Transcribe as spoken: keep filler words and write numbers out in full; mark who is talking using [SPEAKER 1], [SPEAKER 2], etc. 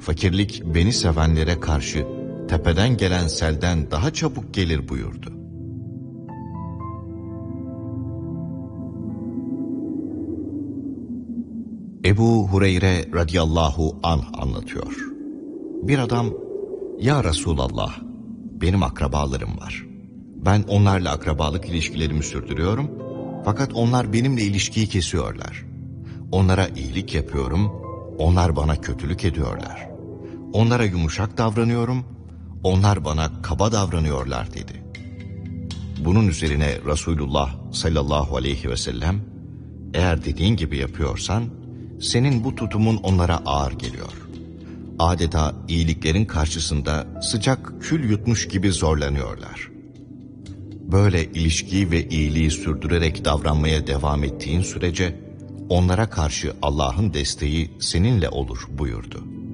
[SPEAKER 1] fakirlik beni sevenlere karşı tepeden gelen selden daha çabuk gelir buyurdu. Ebu Hureyre radıyallahu anh anlatıyor. Bir adam, "Ya Resulallah, benim akrabalarım var. Ben onlarla akrabalık ilişkilerimi sürdürüyorum, fakat onlar benimle ilişkiyi kesiyorlar. Onlara iyilik yapıyorum, onlar bana kötülük ediyorlar. Onlara yumuşak davranıyorum, onlar bana kaba davranıyorlar" dedi. Bunun üzerine Resulullah sallallahu aleyhi ve sellem, "Eğer dediğin gibi yapıyorsan, senin bu tutumun onlara ağır geliyor. Adeta iyiliklerin karşısında sıcak kül yutmuş gibi zorlanıyorlar. Böyle ilişkiyi ve iyiliği sürdürerek davranmaya devam ettiğin sürece onlara karşı Allah'ın desteği seninle olur" buyurdu.